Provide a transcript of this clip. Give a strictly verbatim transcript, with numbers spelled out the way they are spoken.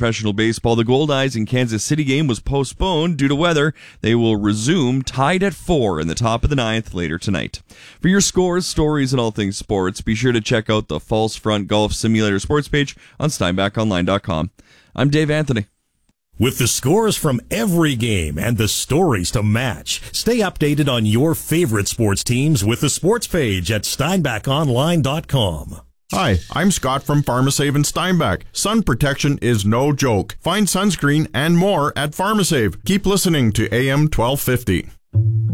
professional baseball. The Goldeyes and Kansas City game was postponed due to weather. They will resume tied at four in the top of the ninth later tonight. For your scores, stories, and all things sports, be sure to check out the False Front Golf Simulator sports page on steinbach online dot com. I'm Dave Anthony. With the scores from every game and the stories to match, stay updated on your favorite sports teams with the sports page at steinbach online dot com. Hi, I'm Scott from PharmaSave in Steinbach. Sun protection is no joke. Find sunscreen and more at PharmaSave. Keep listening to A M twelve fifty.